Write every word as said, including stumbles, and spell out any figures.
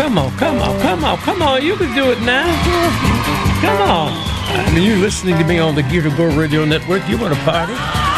Come on, come on, come on, come on. You can do it now. Come on. I mean, you're listening to me on the Gear to Go Radio Network. You want to party?